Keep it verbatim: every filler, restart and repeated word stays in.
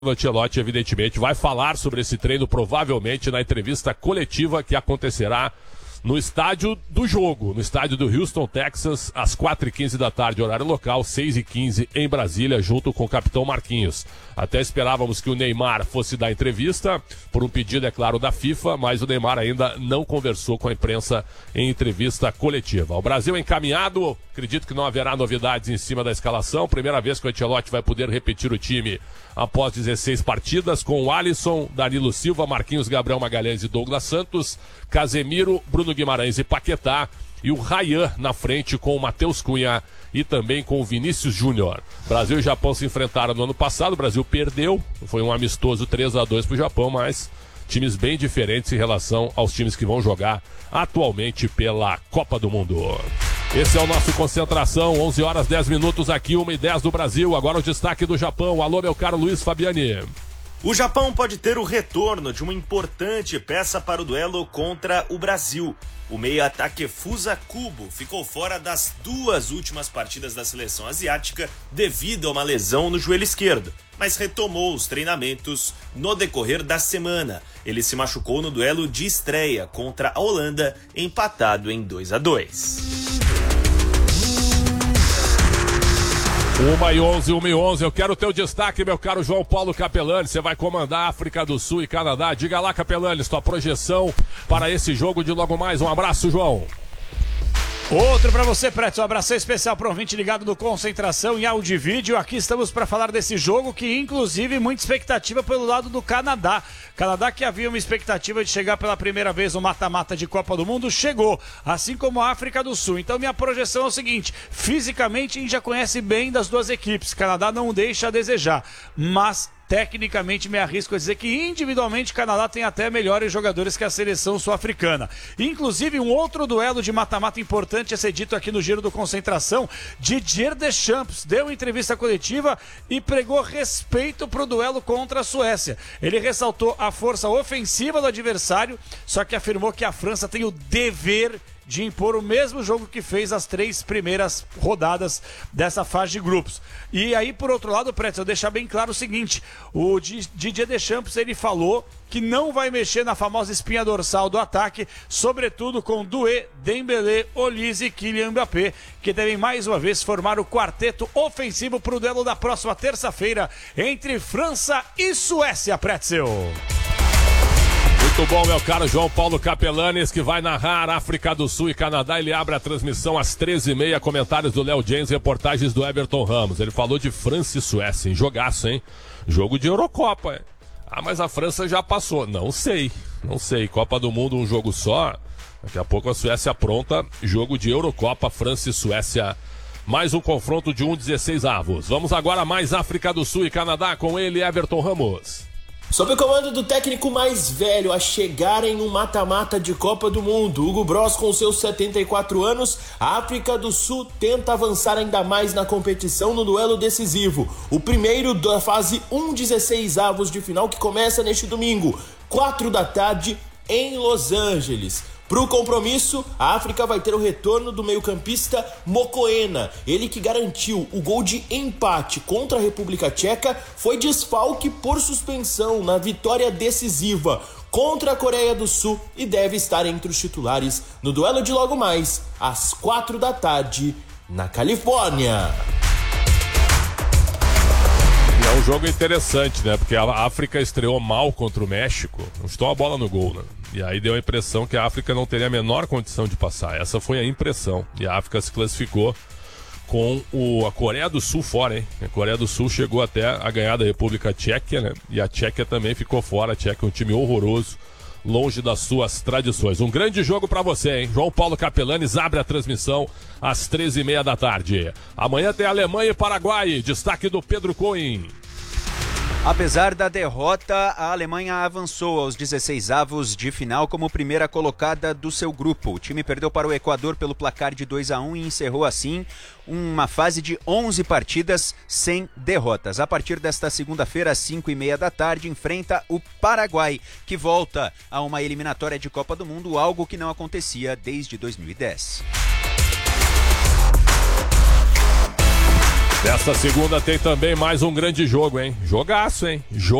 O Ancelotti, evidentemente, vai falar sobre esse treino, provavelmente na entrevista coletiva que acontecerá no estádio do jogo, no estádio do Houston, Texas, às quatro e quinze da tarde, horário local, seis e quinze em Brasília, junto com o capitão Marquinhos. Até esperávamos que o Neymar fosse dar entrevista, por um pedido, é claro, da FIFA, mas o Neymar ainda não conversou com a imprensa em entrevista coletiva. O Brasil encaminhado, acredito que não haverá novidades em cima da escalação, primeira vez que o Ancelotti vai poder repetir o time após dezesseis partidas, com o Alisson, Danilo Silva, Marquinhos, Gabriel Magalhães e Douglas Santos, Casemiro, Bruno Guimarães e Paquetá, e o Ryan na frente com o Matheus Cunha e também com o Vinícius Júnior. Brasil e Japão se enfrentaram no ano passado, o Brasil perdeu, foi um amistoso três a dois para o Japão, mas times bem diferentes em relação aos times que vão jogar atualmente pela Copa do Mundo. Esse é o nosso Concentração, onze horas dez minutos aqui, uma e dez do Brasil. Agora o destaque do Japão. Alô, meu caro Luiz Fabiani. O Japão pode ter o retorno de uma importante peça para o duelo contra o Brasil. O meia Takefusa Kubo ficou fora das duas últimas partidas da seleção asiática devido a uma lesão no joelho esquerdo, mas retomou os treinamentos no decorrer da semana. Ele se machucou no duelo de estreia contra a Holanda, empatado em dois a dois. uma e onze, uma e onze, eu quero o teu destaque, meu caro João Paulo Capelani, você vai comandar África do Sul e Canadá, diga lá, Capelani, sua projeção para esse jogo de logo mais, um abraço, João. Outro para você, Preto, um abraço especial para o ouvinte ligado no Concentração em áudio e vídeo. Aqui estamos para falar desse jogo que, inclusive, muita expectativa pelo lado do Canadá. Canadá, que havia uma expectativa de chegar pela primeira vez no mata-mata de Copa do Mundo, chegou, assim como a África do Sul. Então minha projeção é o seguinte, fisicamente a gente já conhece bem das duas equipes, Canadá não deixa a desejar, mas tecnicamente me arrisco a dizer que individualmente o Canadá tem até melhores jogadores que a seleção sul-africana. Inclusive um outro duelo de mata-mata importante a ser dito aqui no Giro do Concentração, Didier Deschamps deu entrevista coletiva e pregou respeito para o duelo contra a Suécia. Ele ressaltou a força ofensiva do adversário, só que afirmou que a França tem o dever de impor o mesmo jogo que fez as três primeiras rodadas dessa fase de grupos. E aí, por outro lado, Pretzel, deixar bem claro o seguinte, o Didier Deschamps, ele falou que não vai mexer na famosa espinha dorsal do ataque, sobretudo com Doué, Dembélé, Olise e Kylian Mbappé, que devem mais uma vez formar o quarteto ofensivo para o duelo da próxima terça-feira entre França e Suécia, Pretzel. Muito bom, meu caro João Paulo Capelanes, que vai narrar África do Sul e Canadá. Ele abre a transmissão às treze e meia, comentários do Léo James, reportagens do Everton Ramos. Ele falou de França e Suécia, hein? Jogaço, hein? Jogo de Eurocopa, hein? Ah, mas a França já passou. Não sei, não sei. Copa do Mundo, um jogo só. Daqui a pouco a Suécia pronta. Jogo de Eurocopa, França e Suécia. Mais um confronto de um dezesseis avos. Vamos agora a mais África do Sul e Canadá com ele, Everton Ramos. Sob o comando do técnico mais velho a chegar em um mata-mata de Copa do Mundo, Hugo Bross, com seus setenta e quatro anos, a África do Sul tenta avançar ainda mais na competição no duelo decisivo. O primeiro da fase um dezesseis avos de final que começa neste domingo, quatro da tarde, em Los Angeles. Para o compromisso, a África vai ter o retorno do meio-campista Mokoena. Ele que garantiu o gol de empate contra a República Tcheca, foi desfalque por suspensão na vitória decisiva contra a Coreia do Sul e deve estar entre os titulares no duelo de logo mais, às quatro da tarde, na Califórnia. É um jogo interessante, né? Porque a África estreou mal contra o México, não estou a bola no gol, né? E aí deu a impressão que a África não teria a menor condição de passar. Essa foi a impressão. E a África se classificou com o, a Coreia do Sul fora, hein? A Coreia do Sul chegou até a ganhar da República Tcheca, né? E a Tchequia também ficou fora. A Tchequia é um time horroroso, longe das suas tradições. Um grande jogo pra você, hein? João Paulo Capelanes abre a transmissão às treze e meia da tarde. Amanhã tem Alemanha e Paraguai. Destaque do Pedro Cohen. Apesar da derrota, a Alemanha avançou aos dezesseis avos de final como primeira colocada do seu grupo. O time perdeu para o Equador pelo placar de dois a um e encerrou assim uma fase de onze partidas sem derrotas. A partir desta segunda-feira, às cinco e meia da tarde, enfrenta o Paraguai, que volta a uma eliminatória de Copa do Mundo, algo que não acontecia desde dois mil e dez. Nesta segunda tem também mais um grande jogo, hein? Jogaço, hein?